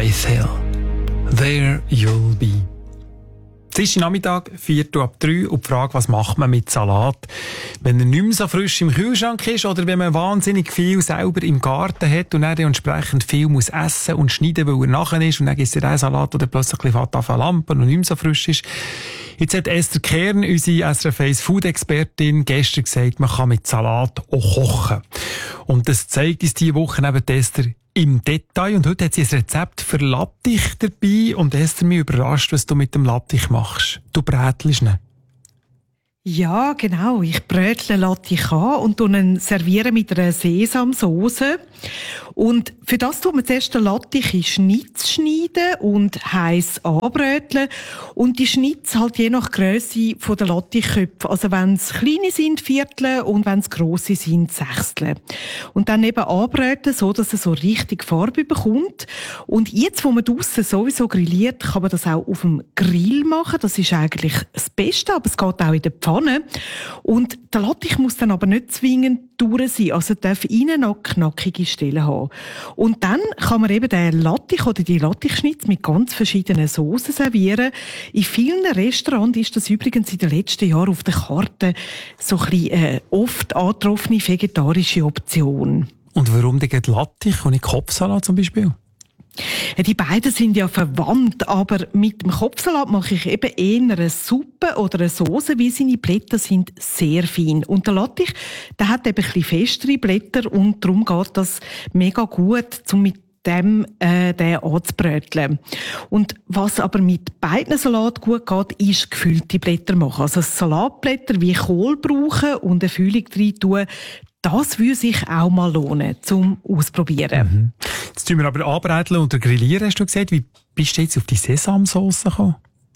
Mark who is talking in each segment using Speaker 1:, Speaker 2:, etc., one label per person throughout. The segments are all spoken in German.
Speaker 1: Faith Hill. There you'll be. Es ist Nachmittag, 2:45 und die Frage, was macht man mit Salat, wenn er nicht mehr so frisch im Kühlschrank ist oder wenn man wahnsinnig viel selber im Garten hat und dann entsprechend viel muss essen und schneiden, weil er nachher ist und dann gibt es den Salat, der plötzlich anfängt lampen und nicht mehr so frisch ist. Jetzt hat Esther Kern, unsere SRF 1 Food-Expertin, gestern gesagt, man kann mit Salat auch kochen. Und das zeigt uns diese Woche eben Esther im Detail. Und heute hat sie ein Rezept für Lattich dabei. Und Esther, mich überrascht, was du mit dem Lattich machst. Du brätelst ihn.
Speaker 2: Ja, genau. Ich brötle Lattich an und serviere mit einer Sesamsauce. Und für das tun wir zuerst den Lattich in Schnitz schneiden und heiß anbröteln. Und die Schnitz halt je nach Grösse von der Lattichköpfe. Also wenn es kleine sind, Viertel, und wenn es grosse sind, Sechstel. Und dann eben anbröteln, so dass es so richtig Farbe bekommt. Und jetzt, wo man draussen sowieso grilliert, kann man das auch auf dem Grill machen. Das ist eigentlich das Beste, aber es geht auch in der Pfanne. Und der Lattich muss dann aber nicht zwingend durch sein. Also darf innen noch knackige Stellen haben. Und dann kann man eben den Lattich oder die Lattichschnitz mit ganz verschiedenen Soßen servieren. In vielen Restaurants ist das übrigens in den letzten Jahren auf der Karte so ein bisschen oft angetroffene vegetarische Option.
Speaker 1: Und warum denn Lattich und nicht Kopfsalat zum Beispiel?
Speaker 2: Die beiden sind ja verwandt, aber mit dem Kopfsalat mache ich eben eher eine Suppe oder eine Sauce, weil seine Blätter sind sehr fein. Und der Lattich, der hat eben ein bisschen festere Blätter und darum geht das mega gut, um mit dem den anzubröteln. Und was aber mit beiden Salat gut geht, ist gefüllte Blätter machen. Also Salatblätter wie Kohl brauchen und eine Füllung rein tun. Das würde sich auch mal lohnen, zum Ausprobieren.
Speaker 1: Mhm. Jetzt tun wir aber anbräteln und grillieren, hast du gesagt. Wie bist du jetzt auf die Sesamsauce gekommen?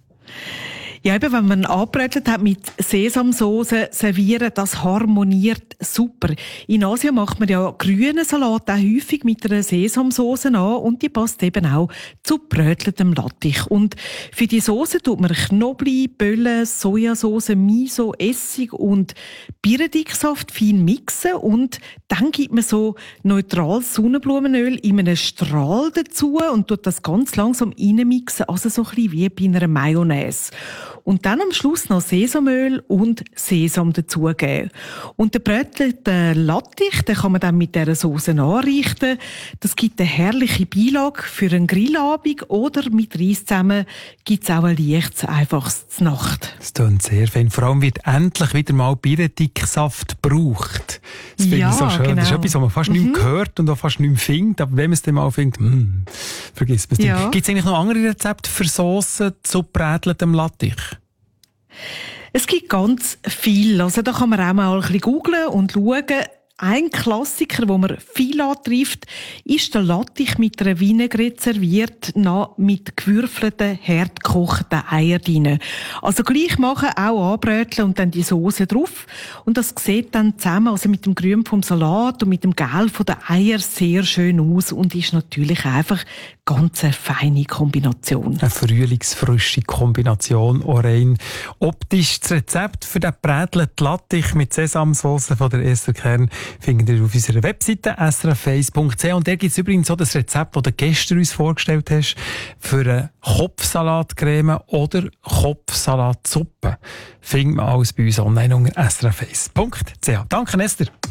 Speaker 2: Ja, eben, wenn man angebrötelt hat mit Sesamsauce servieren, das harmoniert super. In Asien macht man ja grünen Salat auch häufig mit einer Sesamsauce an und die passt eben auch zu bröteltem Lattich. Und für die Sauce tut man Knoblauch, Böllen, Sojasauce, Miso, Essig und Birnendicksaft fein mixen und dann gibt man so neutrales Sonnenblumenöl in einem Strahl dazu und tut das ganz langsam reinmixen, also so ein bisschen wie bei einer Mayonnaise. Und dann am Schluss noch Sesamöl und Sesam dazugeben. Und den brötelten Lattich, den kann man dann mit dieser Sauce anrichten. Das gibt eine herrliche Beilage für einen Grillabend oder mit Reis zusammen gibt es auch ein leichtes, einfaches Nacht.
Speaker 1: Das klingt sehr fein. Vor allem wird endlich wieder mal Birnendicksaft gebraucht. Das finde ich so schön. Genau. Das ist etwas, was man fast nicht mehr hört und auch fast nicht mehr findet. Aber wenn man es dann mal findet, vergisst man es nicht. Gibt es eigentlich noch andere Rezepte für Saucen zu bräteltem Lattich?
Speaker 2: Es gibt ganz viel. Also da kann man auch mal ein bisschen googlen und schauen. Ein Klassiker, wo man viel antrifft, ist der Lattich mit einer Vinaigrette serviert, mit gewürfelten, hart gekochten Eiern drin. Also gleich machen, auch anbröteln und dann die Soße drauf. Und das sieht dann zusammen, also mit dem Grün vom Salat und mit dem Gelb von den Eiern sehr schön aus und ist natürlich einfach ganz eine feine Kombination.
Speaker 1: Eine frühlingsfrische Kombination, auch rein optisch. Das Rezept für den brätelten Lattich mit Sesamsauce von der Esther Kern findet ihr auf unserer Webseite srf1.ch. Und da gibt es übrigens auch das Rezept, das du gestern uns vorgestellt hast, für eine Kopfsalatcreme oder Kopfsalatsuppe. Findet man alles bei uns online unter srf1.ch. Danke, Esther.